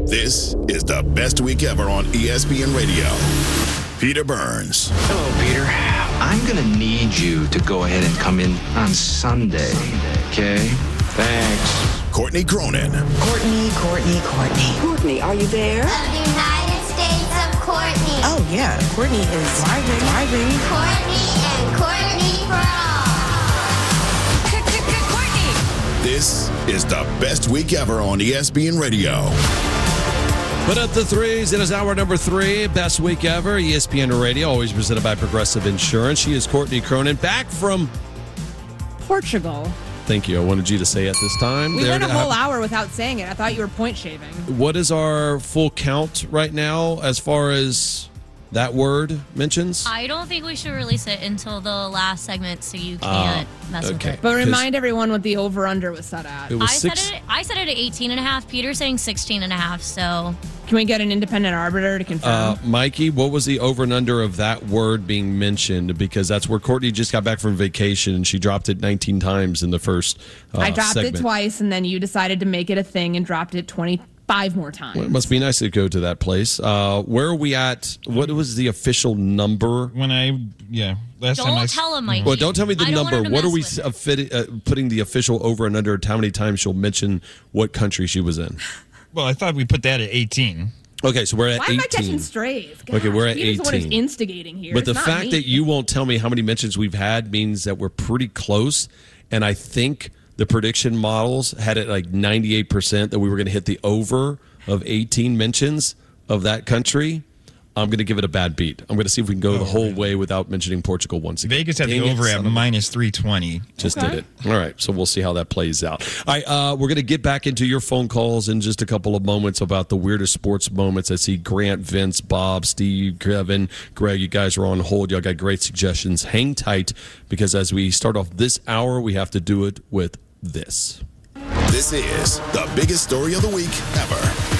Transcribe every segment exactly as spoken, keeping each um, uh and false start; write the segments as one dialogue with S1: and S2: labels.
S1: This is the best week ever on E S P N Radio. Peter Burns.
S2: Hello, Peter. I'm going to need you to go ahead and come in on Sunday, okay? Thanks.
S1: Courtney Cronin.
S3: Courtney, Courtney, Courtney.
S4: Courtney, are you there?
S5: Of the United States of Courtney.
S3: Oh, yeah. Courtney is driving, driving.
S5: Courtney and Courtney for all.
S4: Courtney.
S1: This is the best week ever on E S P N Radio.
S6: Put up the threes. It is hour number three. Best week ever. E S P N Radio, always presented by Progressive Insurance. She is Courtney Cronin, back from
S7: Portugal.
S6: Thank you. I wanted you to say it this time.
S7: We
S6: There
S7: went a
S6: to
S7: whole
S6: have-
S7: hour without saying it. I thought you were point shaving.
S6: What is our full count right now as far as that word mentions?
S8: I don't think we should release it until the last segment, so you can't
S6: Uh,
S8: mess with
S6: okay.
S8: it.
S7: But remind everyone what the over-under was set at.
S6: It
S8: I
S6: was
S8: said
S6: six.
S8: it. I said it at eighteen and a half. Peter's saying sixteen and a half. So
S7: Can we get an independent arbiter to confirm?
S6: Uh, Mikey, what was the over and under of that word being mentioned? Because that's where Courtney just got back from vacation and she dropped it nineteen times in the first uh,
S7: I dropped
S6: segment.
S7: it twice, and then you decided to make it a thing and dropped it twenty-five more times.
S6: Well, it must be nice to go to that place. Uh, where are we at? What was the official number?
S9: When I, yeah, last time I.
S8: don't
S9: s-
S8: tell him, Mikey.
S6: Well, don't tell me the
S8: I don't want
S6: number.
S8: him to
S6: What are
S8: mess
S6: we
S8: with it.
S6: uh, fit, uh, putting the official over and under? How many times she'll mention what country she was in?
S9: Well, I thought we put that at eighteen.
S6: Okay, so we're at
S7: Why am I catching
S6: eighteen.
S7: strays?
S6: Okay, we're at
S7: Peter's the one who's
S6: eighteen.
S7: instigating here.
S6: But
S7: It's
S6: the
S7: not
S6: fact
S7: me.
S6: that you won't tell me how many mentions we've had means that we're pretty close. And I think the prediction models had it like ninety-eight percent that we were going to hit the over of eighteen mentions of that country. I'm going to give it a bad beat. I'm going to see if we can go the whole way without mentioning Portugal once again.
S9: Vegas had
S6: Dang
S9: the
S6: it,
S9: over
S6: son
S9: at
S6: of a-
S9: minus three twenty.
S6: Just
S7: Okay.
S6: did it. All right. So we'll see how that plays out. All right. Uh, we're going to get back into your phone calls in just a couple of moments about the weirdest sports moments. I see Grant, Vince, Bob, Steve, Kevin, Greg. You guys are on hold. Y'all got great suggestions. Hang tight because as we start off this hour, we have to do it with this.
S1: This is the biggest story of the week ever.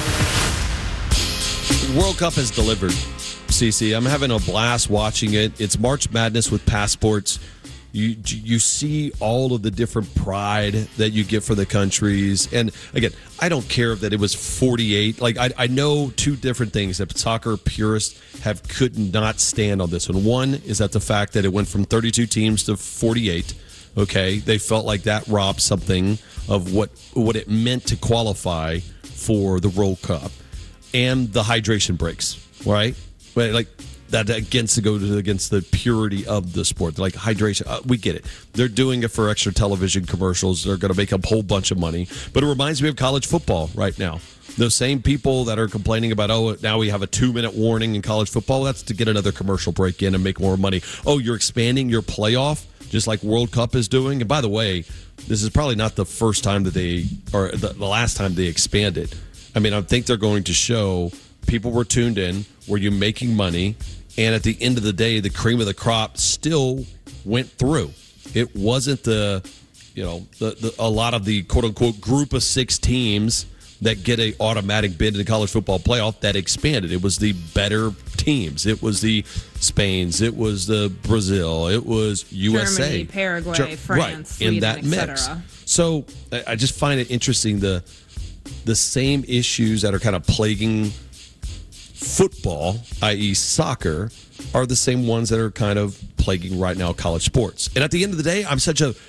S6: World Cup has delivered, Cece. I'm having a blast watching it. It's March Madness with passports. You you see all of the different pride that you get for the countries. And again, I don't care that it was forty-eight. Like, I, I know two different things that soccer purists have could not stand on this one. One is that the fact that it went from thirty-two teams to forty-eight. Okay, they felt like that robbed something of what what it meant to qualify for the World Cup. And the hydration breaks, right? But like that against to go to against the purity of the sport. Like hydration, uh, we get it. They're doing it for extra television commercials. They're going to make a whole bunch of money. But it reminds me of college football right now. Those same people that are complaining about, oh, now we have a two-minute warning in college football. That's to get another commercial break in and make more money. Oh, you're expanding your playoff, just like World Cup is doing. And by the way, this is probably not the first time that they, or the, the last time they expanded. I mean, I think they're going to show people were tuned in, were you making money, and at the end of the day, the cream of the crop still went through. It wasn't the, you know, the, the a lot of the quote-unquote group of six teams that get a automatic bid in the college football playoff that expanded. It was the better teams. It was the Spains. It was the Brazil. It was U S A.
S7: Germany, Paraguay,
S6: Ger-
S7: France,
S6: right, in
S7: Sweden,
S6: that
S7: et
S6: mix.
S7: cetera.
S6: So I I just find it interesting the the same issues that are kind of plaguing football, that is soccer, are the same ones that are kind of plaguing right now college sports. And at the end of the day, I'm such a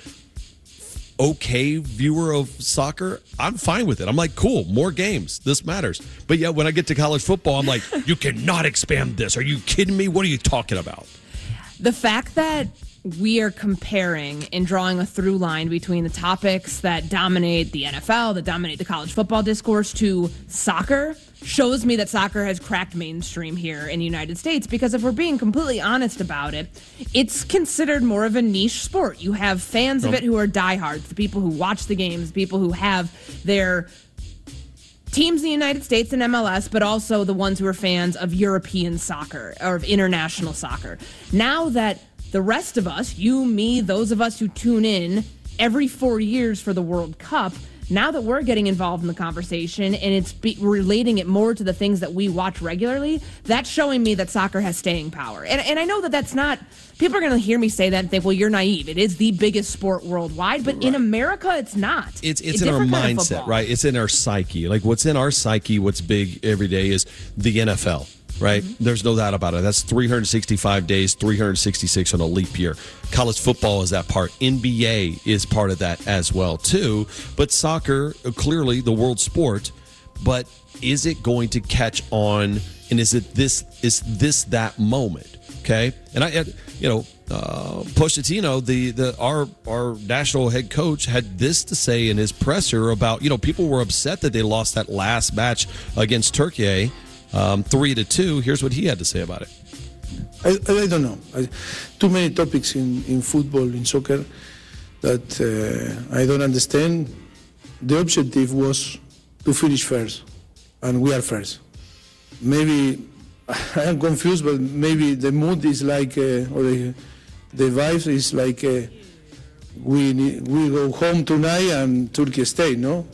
S6: okay viewer of soccer. I'm fine with it. I'm like, cool, more games. This matters. But yet when I get to college football, I'm like, you cannot expand this. Are you kidding me? What are you talking about?
S7: The fact that we are comparing and drawing a through line between the topics that dominate the N F L, that dominate the college football discourse, to soccer shows me that soccer has cracked mainstream here in the United States, because if we're being completely honest about it, it's considered more of a niche sport. You have fans of it who are diehards, the people who watch the games, people who have their teams in the United States and M L S, but also the ones who are fans of European soccer or of international soccer. Now that the rest of us, you, me, those of us who tune in every four years for the World Cup, now that we're getting involved in the conversation and it's be- relating it more to the things that we watch regularly, that's showing me that soccer has staying power. And, and I know that that's not, people are going to hear me say that and think, well, you're naive. It is the biggest sport worldwide, but right. in America, it's not.
S6: It's it's in our mindset, right? It's in our psyche. Like what's in our psyche, what's big every day is the N F L. Right? Mm-hmm. There's no doubt about it. That's three hundred sixty-five days, three hundred sixty-six on a leap year. College football is that part. N B A is part of that as well, too. But soccer, clearly the world sport, but is it going to catch on? And is it this, is this that moment? Okay. And I, you know, uh, Pochettino, the, the, our, our national head coach had this to say in his presser about, you know, people were upset that they lost that last match against Turkey. Um, three to two. Here's what he had to say about it.
S10: I, I don't know. I, too many topics in, in football, in soccer, that uh, I don't understand. The objective was to finish first, and we are first. Maybe I am confused, but maybe the mood is like, uh, or the, the vibe is like, uh, we need, we go home tonight and Turkey stay, no?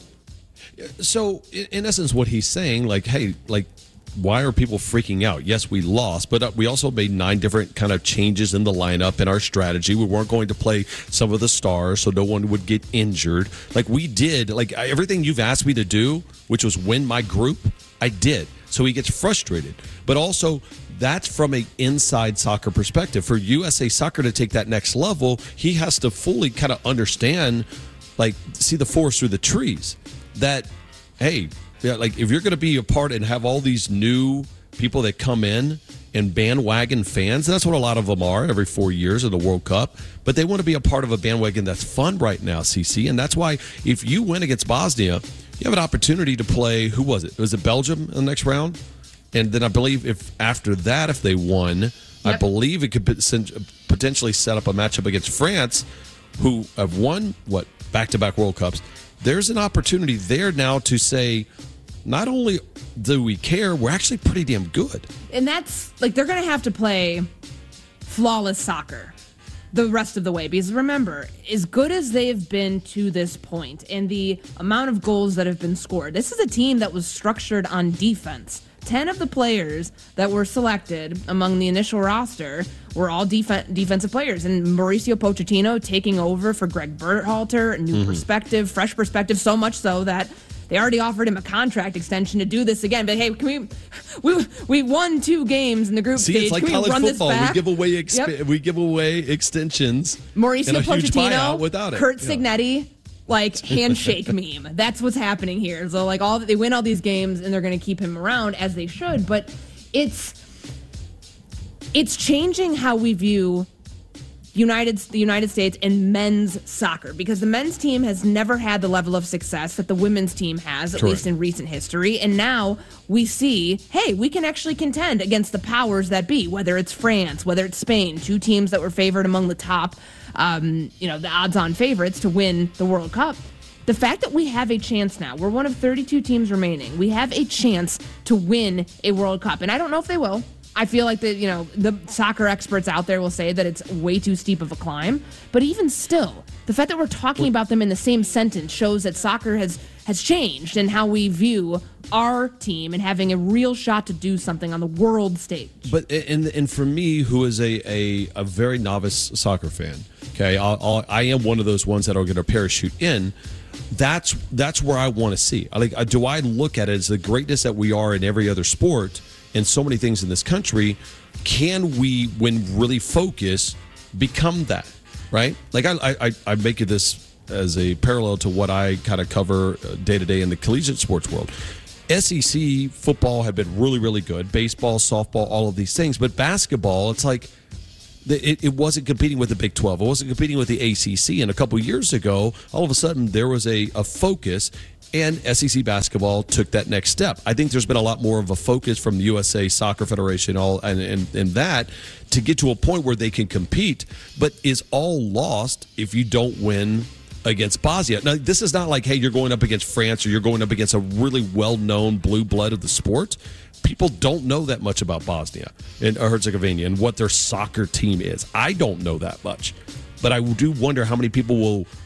S6: So, in essence, what he's saying, like, hey, like, why are people freaking out? Yes, we lost, but we also made nine different kind of changes in the lineup in our strategy. We weren't going to play some of the stars, so no one would get injured. Like we did, like everything you've asked me to do, which was win my group, I did. So he gets frustrated. But also, that's from an inside soccer perspective. For U S A Soccer to take that next level, he has to fully kind of understand, like, see the forest through the trees. That, hey, yeah, like if you're going to be a part and have all these new people that come in and bandwagon fans, and that's what a lot of them are every four years of the World Cup, but they want to be a part of a bandwagon that's fun right now, C C. And that's why if you win against Bosnia, you have an opportunity to play, who was it? Was it Belgium in the next round? And then I believe if after that, if they won, yep. I believe it could potentially set up a matchup against France, who have won, what, back-to-back World Cups. There's an opportunity there now to say, not only do we care, we're actually pretty damn good.
S7: And that's, like, they're going to have to play flawless soccer the rest of the way. Because remember, as good as they've been to this point and the amount of goals that have been scored, this is a team that was structured on defense. Ten of the players that were selected among the initial roster were all def- defensive players. And Mauricio Pochettino taking over for Greg Berhalter, a new mm-hmm. perspective, fresh perspective, so much so that they already offered him a contract extension to do this again. But hey, can we we we won two games in the group
S6: See,
S7: stage.
S6: It's like
S7: can
S6: college
S7: we run
S6: football.
S7: This back?
S6: We give away exp-
S7: yep.
S6: we give away extensions.
S7: Mauricio
S6: and a huge
S7: Pochettino,
S6: buyout without it.
S7: Kurt
S6: yeah.
S7: Signetti. Like handshake meme. That's what's happening here. So like all they win all these games and they're going to keep him around as they should. But it's it's changing how we view United the United States and men's soccer, because the men's team has never had the level of success that the women's team has, at
S6: Correct.
S7: least in recent history. And now we see, hey, we can actually contend against the powers that be, whether it's France, whether it's Spain, two teams that were favored among the top. Um, you know, the odds-on favorites to win the World Cup. The fact that we have a chance now, we're one of thirty-two teams remaining. We have a chance to win a World Cup. And I don't know if they will. I feel like the, you know, the soccer experts out there will say that it's way too steep of a climb. But even still, the fact that we're talking about them in the same sentence shows that soccer has, has changed in how we view our team and having a real shot to do something on the world stage.
S6: But and and for me, who is a a, a very novice soccer fan, okay, I'll, I'll, I am one of those ones that are going to parachute in. That's that's where I want to see. Like, do I look at it as the greatness that we are in every other sport and so many things in this country? Can we, when really focus, become that? Right? Like I I I make it this as a parallel to what I kind of cover day to day in the collegiate sports world. S E C football had been really, really good. Baseball, softball, all of these things. But basketball, it's like it, it wasn't competing with the Big twelve. It wasn't competing with the A C C. And a couple years ago, all of a sudden, there was a, a focus, and S E C basketball took that next step. I think there's been a lot more of a focus from the U S A Soccer Federation all and, and, and that to get to a point where they can compete. But is all lost if you don't win against Bosnia? Now, this is not like, hey, you're going up against France or you're going up against a really well-known blue blood of the sport. People don't know that much about Bosnia and Herzegovina and what their soccer team is. I don't know that much. But I do wonder how many people will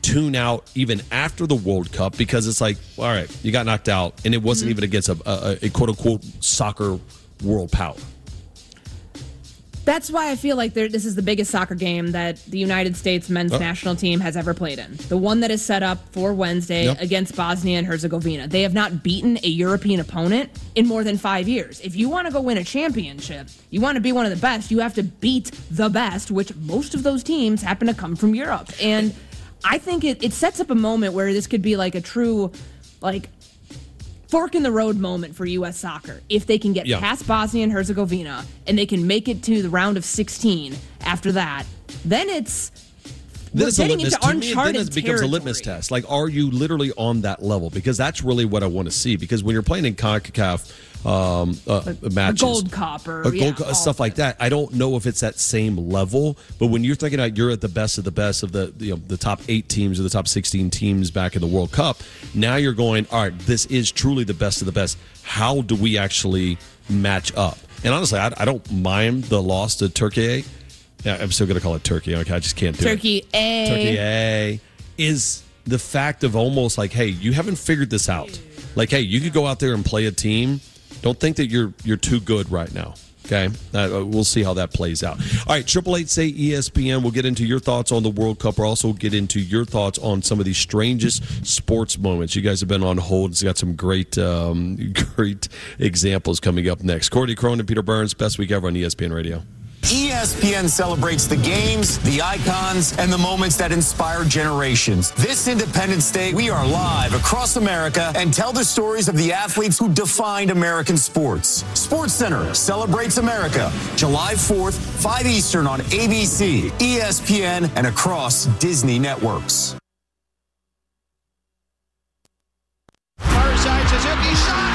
S6: tune out even after the World Cup because it's like, all right, you got knocked out, and it wasn't mm-hmm. even against a, a, a quote-unquote soccer world power.
S7: That's why I feel like this is the biggest soccer game that the United States men's oh. national team has ever played in. The one that is set up for Wednesday yep. against Bosnia and Herzegovina. They have not beaten a European opponent in more than five years. If you want to go win a championship, you want to be one of the best, you have to beat the best, which most of those teams happen to come from Europe. And I think it, it sets up a moment where this could be like a true, like, fork in the road moment for U S soccer. If they can get yeah. past Bosnia and Herzegovina and they can make it to the round of sixteen after that, then it's
S6: then
S7: we're
S6: it's
S7: getting
S6: a litmus,
S7: into uncharted
S6: to me, then it becomes
S7: territory.
S6: a litmus test. Like, are you literally on that level? Because that's really what I want to see. Because when you're playing in CONCACAF um, uh,
S7: a,
S6: matches,
S7: a Gold Cup or
S6: a
S7: yeah,
S6: gold, stuff like that, I don't know if it's that same level. But when you're thinking about you're at the best of the best of the you know, the top eight teams or the top sixteen teams back in the World Cup, now you're going, all right, this is truly the best of the best. How do we actually match up? And honestly, I, I don't mind the loss to Turkey. Yeah, I'm still going to call it Turkey. Okay, I just can't do
S7: Turkey
S6: it.
S7: Turkey A.
S6: Turkey A is the fact of almost like, hey, you haven't figured this out. Like, hey, you could go out there and play a team. Don't think that you're you're too good right now. Okay, uh, we'll see how that plays out. All right, triple eight say E S P N. We'll get into your thoughts on the World Cup. We'll also get into your thoughts on some of these strangest sports moments. You guys have been on hold. It's got some great, um, great examples coming up next. Courtney Cronin, Peter Burns, best week ever on E S P N Radio.
S11: E S P N celebrates the games, the icons, and the moments that inspire generations. This Independence Day, we are live across America and tell the stories of the athletes who defined American sports. Sports Center celebrates America, July fourth, five Eastern on A B C, E S P N, and across Disney networks.
S12: Far side, Suzuki shot!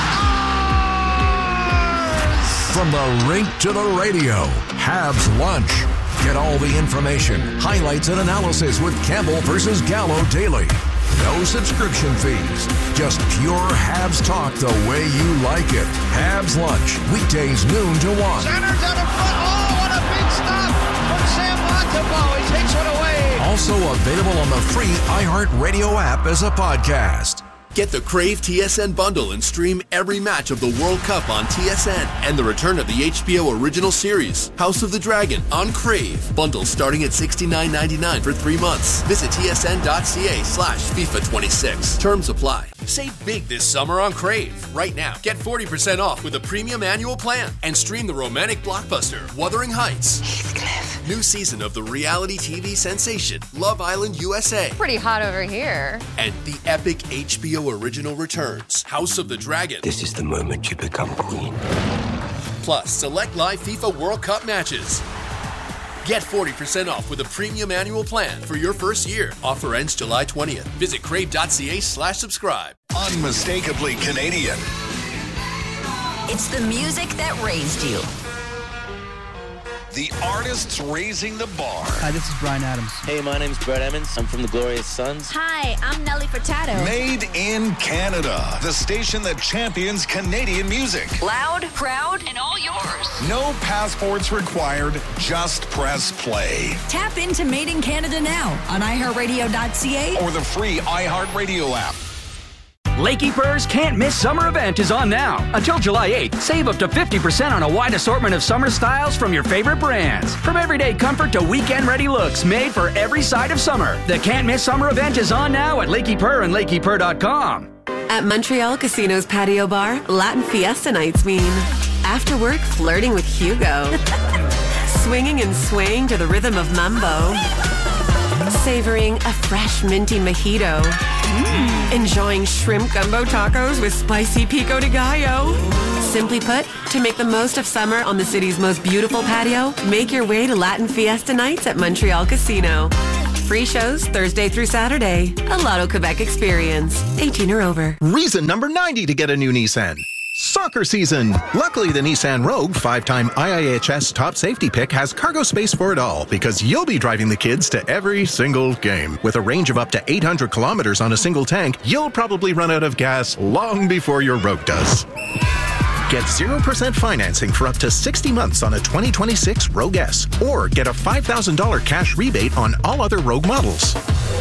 S13: From the rink to the radio, Habs Lunch. Get all the information, highlights, and analysis with Campbell versus Gallo daily. No subscription fees. Just pure Habs talk the way you like it. Habs Lunch, weekdays noon to one.
S12: Centers out in front. Oh, what a big stop from Sam Montembeault. He takes one away.
S13: Also available on the free iHeartRadio app as a podcast.
S14: Get the Crave T S N bundle and stream every match of the World Cup on T S N and the return of the H B O original series, House of the Dragon, on Crave. Bundles starting at sixty-nine ninety-nine for three months. Visit tsn.ca slash FIFA 26. Terms apply. Save big this summer on Crave. Right now, get forty percent off with a premium annual plan and stream the romantic blockbuster, Wuthering Heights. Heathcliff. New season of the reality T V sensation, Love Island U S A.
S15: Pretty hot over here.
S14: And the epic H B O original returns, House of the Dragon.
S16: This is the moment you become queen.
S14: Plus, select live FIFA World Cup matches. Get forty percent off with a premium annual plan for your first year. Offer ends July twentieth. Visit crave.ca slash subscribe.
S1: Unmistakably Canadian.
S4: It's the music that raised you.
S1: The artists raising the bar.
S17: Hi, this is Bryan Adams.
S18: Hey, my name's Brett Emmons. I'm from the Glorious Sons.
S5: Hi, I'm Nelly Furtado.
S1: Made in Canada. The station that champions Canadian music.
S4: Loud, proud, and all yours.
S1: No passports required. Just press play.
S4: Tap into Made in Canada now on i heart radio dot c a
S1: or the free iHeartRadio app.
S19: Lakey Furs Can't Miss Summer event is on now. Until July eighth, save up to fifty percent on a wide assortment of summer styles from your favorite brands. From everyday comfort to weekend-ready looks made for every side of summer. The Can't Miss Summer event is on now at Lakey Purr and lakey purr dot com.
S20: At Montreal Casino's patio bar, Latin Fiesta nights mean after work flirting with Hugo, swinging and swaying to the rhythm of mambo, savoring a fresh minty mojito, mm. enjoying shrimp gumbo tacos with spicy pico de gallo. Simply put, to make the most of summer on the city's most beautiful patio, make your way to Latin Fiesta nights at Montreal Casino. Free shows Thursday through Saturday. A Lotto Quebec experience. eighteen or over.
S21: Reason number ninety to get a new Nissan. Soccer season. Luckily, the Nissan Rogue, five-time I I H S top safety pick, has cargo space for it all because you'll be driving the kids to every single game. With a range of up to eight hundred kilometers on a single tank, you'll probably run out of gas long before your Rogue does. Get zero percent financing for up to sixty months on a twenty twenty-six Rogue S, or get a five thousand dollars cash rebate on all other Rogue models.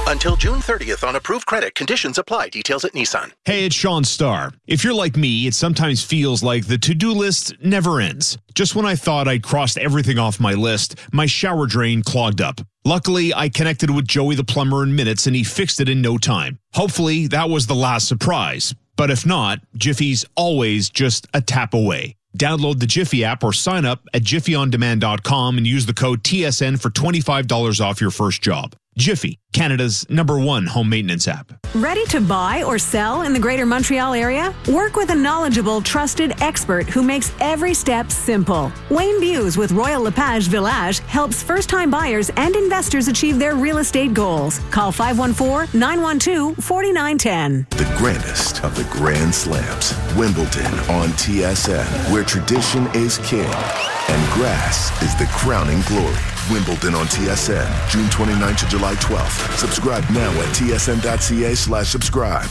S21: Until June thirtieth on approved credit. Conditions apply. Details at Nissan.
S15: Hey, it's Sean Starr. If you're like me, it sometimes feels like the to-do list never ends. Just when I thought I'd crossed everything off my list, my shower drain clogged up. Luckily, I connected with Joey the plumber in minutes, and he fixed it in no time. Hopefully, that was the last surprise. But if not, Jiffy's always just a tap away. Download the Jiffy app or sign up at jiffy on demand dot com and use the code T S N for twenty-five dollars off your first job. Jiffy, Canada's number one home maintenance app.
S17: Ready to buy or sell in the greater Montreal area? Work with a knowledgeable, trusted expert who makes every step simple. Wayne Buse with Royal LePage Village helps first-time buyers and investors achieve their real estate goals. Call five one four, nine one two, four nine one zero.
S1: The grandest of the Grand Slams. Wimbledon on T S N, where tradition is king and grass is the crowning glory. Wimbledon on T S N, June twenty-ninth to July twelfth. Subscribe now at T S N dot C A slash subscribe.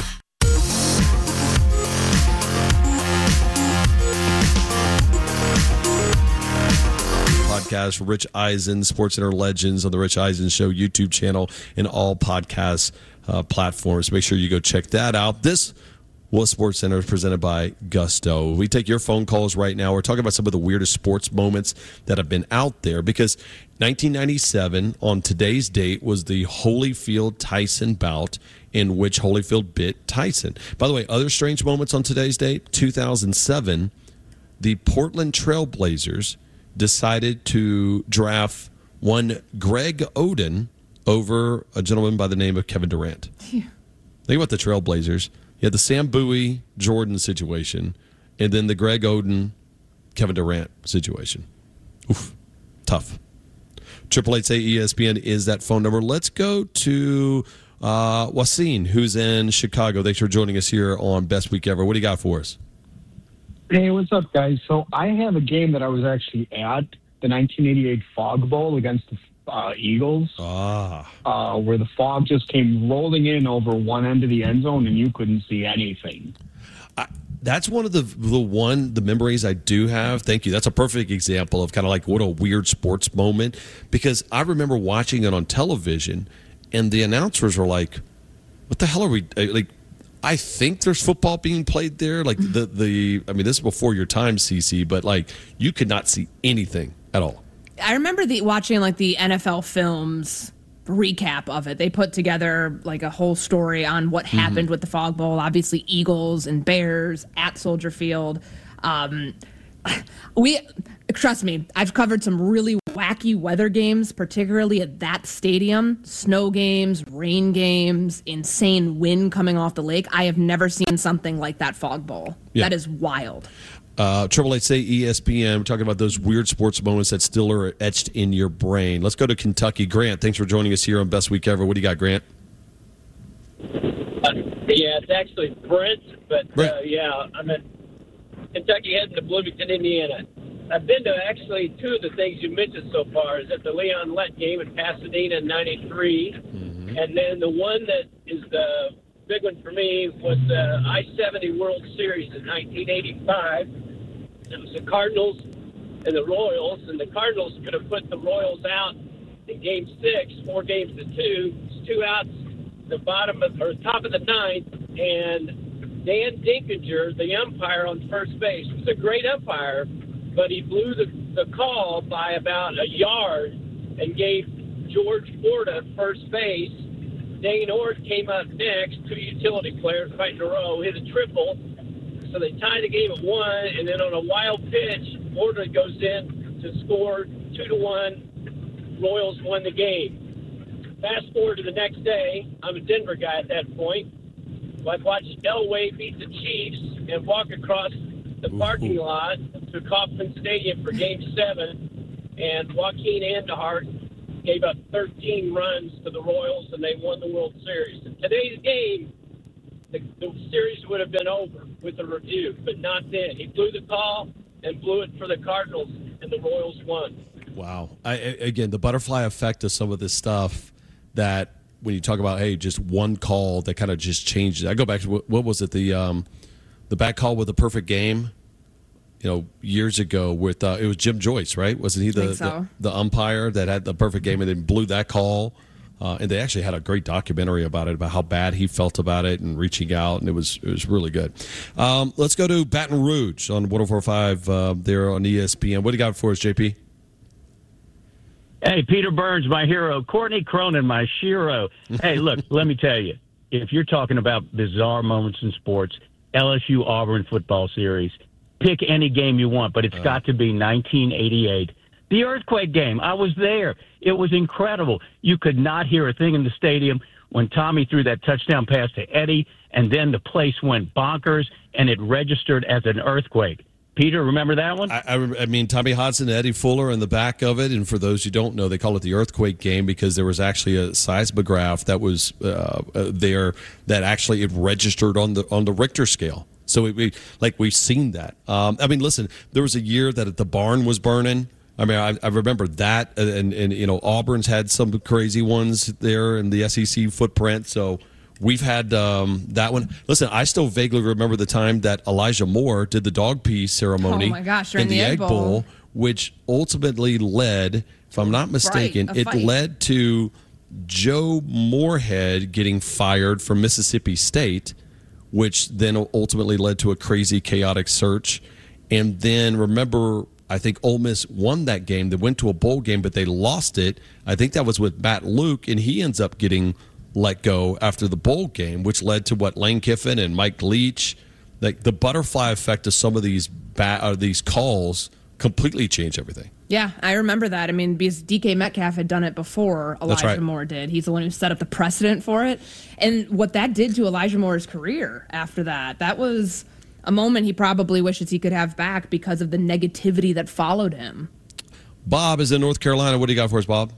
S6: Podcast, Rich Eisen, SportsCenter Legends on the Rich Eisen Show YouTube channel and all podcast uh, platforms. Make sure you go check that out. This was SportsCenter presented by Gusto. We take your phone calls right now. We're talking about some of the weirdest sports moments that have been out there because nineteen ninety-seven, on today's date, was the Holyfield-Tyson bout in which Holyfield bit Tyson. By the way, other strange moments on today's date, two thousand seven, the Portland Trail Blazers decided to draft one Greg Oden over a gentleman by the name of Kevin Durant. Yeah. Think about the Trail Blazers. You had the Sam Bowie Jordan situation, and then the Greg Oden Kevin Durant situation. Oof, tough. Triple eight say E S P N is that phone number. Let's go to uh, Wasim, who's in Chicago. Thanks for joining us here on Best Week Ever. What do you got for us?
S22: Hey, what's up, guys? So I have a game that I was actually at, the nineteen eighty-eight Fog Bowl against the uh, Eagles,
S6: ah.
S22: uh, where the fog just came rolling in over one end of the end zone and you couldn't see anything.
S6: I, that's one of the the one the memories I do have. Thank you. That's a perfect example of kind of like what a weird sports moment, because I remember watching it on television and the announcers were like, "What the hell are we like?" I think there's football being played there. Like the the I mean, this is before your time, C C, but like you could not see anything at all.
S7: I remember the watching like the N F L Films recap of it. They put together like a whole story on what mm-hmm. happened with the Fog Bowl. Obviously, Eagles and Bears at Soldier Field. Um, we trust me, I've covered some really wacky weather games, particularly at that stadium. Snow games, rain games, insane wind coming off the lake. I have never seen something like that Fog Bowl. Yeah. That is wild.
S6: Uh, Triple Eight say E S P N. We're talking about those weird sports moments that still are etched in your brain. Let's go to Kentucky. Grant, thanks for joining us here on Best Week Ever. What do you got, Grant?
S23: Uh, yeah, it's actually Brent, but uh, yeah, I'm in Kentucky heading to Bloomington, Indiana. I've been to actually two of the things you mentioned so far. Is at the Leon Lett game in Pasadena in ninety-three, mm-hmm. and then the one that is the big one for me was the I seventy World Series in nineteen eighty-five. It was the Cardinals and the Royals, and the Cardinals could have put the Royals out in Game Six, four games to two. It's two outs, the bottom of or top of the ninth, and Dan Dinkinger, the umpire on first base, was a great umpire, but he blew the, the call by about a yard and gave George Porta first base. Dane Ort came up next, two utility players right in a row, hit a triple. So they tied the game at one, and then on a wild pitch, Porta goes in to score two to one. Royals won the game. Fast forward to the next day, I'm a Denver guy at that point. So I watched Elway beat the Chiefs and walk across the parking lot to Kauffman Stadium for Game seven, and Joaquin Andahart gave up thirteen runs to the Royals, and they won the World Series. In today's game, the, the series would have been over with a review, but not then. He blew the call and blew it for the Cardinals, and the Royals won.
S6: Wow. I, again, the butterfly effect of some of this stuff that when you talk about, hey, just one call that kind of just changed it. I go back to, what, what was it, the um, the back call with the perfect game? You know, years ago with uh, it was Jim Joyce, right? Wasn't he the,
S7: so.
S6: the the umpire that had the perfect game and then blew that call Uh, and they actually had a great documentary about it, about how bad he felt about it and reaching out, and it was it was really good. Um, let's go to Baton Rouge on one oh four point five uh, there on E S P N. What do you got for us, J P?
S2: Hey, Peter Burns, my hero. Courtney Cronin, my shiro. Hey, look, let me tell you, if you're talking about bizarre moments in sports, L S U Auburn football series, pick any game you want, but it's uh. got to be nineteen eighty-eight. The earthquake game, I was there. It was incredible. You could not hear a thing in the stadium when Tommy threw that touchdown pass to Eddie, and then the place went bonkers, and it registered as an earthquake. Peter, remember that one?
S6: I, I, I mean, Tommy Hodson and Eddie Fuller in the back of it, and for those who don't know, they call it the earthquake game because there was actually a seismograph that was uh, uh, there that actually it registered on the on the Richter scale. So, it, we, like, we've seen that. Um, I mean, listen, there was a year that the barn was burning. I mean, I, I remember that, and, and, you know, Auburn's had some crazy ones there in the S E C footprint, so we've had um, that one. Listen, I still vaguely remember the time that Elijah Moore did the dog pee ceremony
S7: oh my gosh,
S6: in the,
S7: the
S6: Egg
S7: Bowl.
S6: Bowl, which ultimately led, if I'm not mistaken,
S7: right,
S6: it
S7: fight.
S6: led to Joe Moorhead getting fired from Mississippi State, which then ultimately led to a crazy, chaotic search. And then, remember, I think Ole Miss won that game. They went to a bowl game, but they lost it. I think that was with Matt Luke, and he ends up getting let go after the bowl game, which led to what Lane Kiffin and Mike Leach. Like the butterfly effect of some of these ba- or these calls completely changed everything.
S7: Yeah, I remember that. I mean, because D K Metcalf had done it before Elijah
S6: right.
S7: Moore did. He's the one who set up the precedent for it. And what that did to Elijah Moore's career after that, that was a moment he probably wishes he could have back because of the negativity that followed him.
S6: Bob is in North Carolina. What do you got for us, Bob?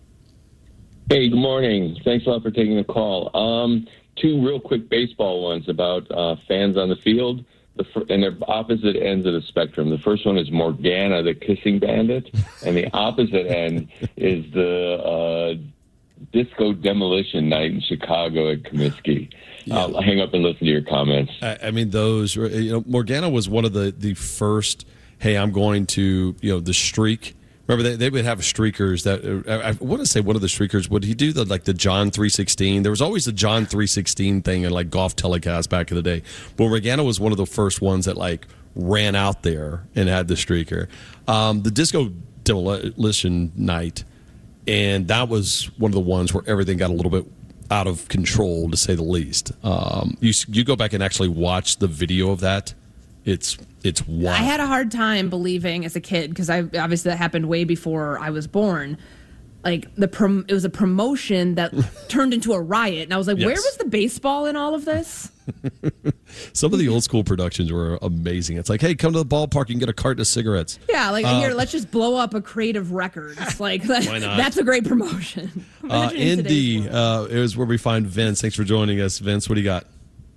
S3: Hey, good morning. Thanks a lot for taking the call. Um, two real quick baseball ones about uh, fans on the field, the fir- and they're opposite ends of the spectrum. The first one is Morgana, the kissing bandit, and the opposite end is the uh, disco demolition night in Chicago at Comiskey. Yeah. I'll hang up and listen to your comments.
S6: I, I mean, those, you know, Morgana was one of the, the first, hey, I'm going to, you know, the streak. Remember, they, they would have streakers that, I, I want to say one of the streakers, would he do the like the John three sixteen? There was always a John three sixteen thing in like golf telecast back in the day. But Morgana was one of the first ones that like ran out there and had the streaker. Um, the disco demolition night, and that was one of the ones where everything got a little bit out of control, to say the least. Um, you you go back and actually watch the video of that. It's it's wild.
S7: I had a hard time believing as a kid because I obviously that happened way before I was born. Like the prom- it was a promotion that turned into a riot, and I was like,
S6: Yes.
S7: where was the baseball in all of this?
S6: Some of the old school productions were amazing. It's like, hey, come to the ballpark, you can get a carton of cigarettes.
S7: Yeah, like
S6: Uh,
S7: here, let's just blow up a Creative Records. Like that,
S6: Why not?
S7: that's a great promotion.
S6: Uh,
S7: Imagine in today's
S6: Indy uh, is where we find Vince. Thanks for joining us, Vince. What do you got?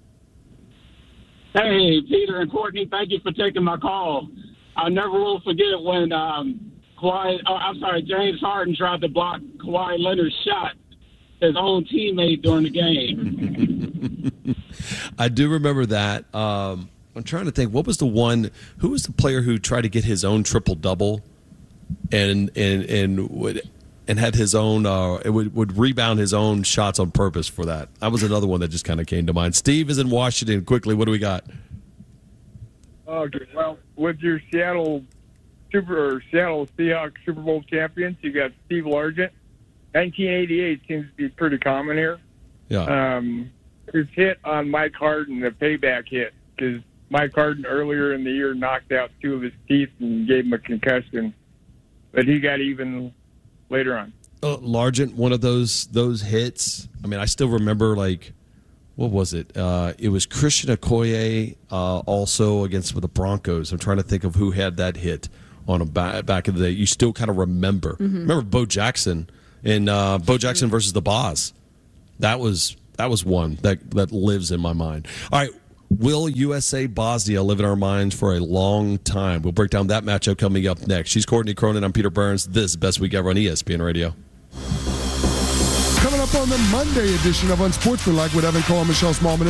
S8: Hey, Peter and Courtney, thank you for taking my call. I never will forget when um, Kawhi, oh, I'm sorry, James Harden tried to block Kawhi Leonard's shot, his own teammate during the game.
S6: I do remember that. Um, I'm trying to think. What was the one? Who was the player who tried to get his own triple double, and and and would and had his own? Uh, it would would rebound his own shots on purpose for that. That was another one that just kind of came to mind. Steve is in Washington. Quickly, what do we got?
S24: Okay, well, with your Seattle Super or Seattle Seahawks Super Bowl champions, you got Steve Largent. nineteen eighty-eight seems to be pretty common here.
S6: Yeah.
S24: Um, his hit on Mike Harden, the payback hit, because Mike Harden earlier in the year knocked out two of his teeth and gave him a concussion, but he got even later on.
S6: Uh, Largent, one of those those hits. I mean, I still remember, like, what was it? Uh, it was Christian Okoye uh, also against the Broncos. I'm trying to think of who had that hit on him back, back in the day. You still kind of remember.
S7: Mm-hmm.
S6: Remember Bo Jackson in uh, Bo Jackson versus the Boz. That was that was one that, that lives in my mind. All right. Will U S A Bosnia live in our minds for a long time? We'll break down that matchup coming up next. She's Courtney Cronin. I'm Peter Burns. This is Best Week Ever on E S P N Radio.
S25: Coming up on the Monday edition of Unsportsmanlike with Evan Cole and Michelle Smallman.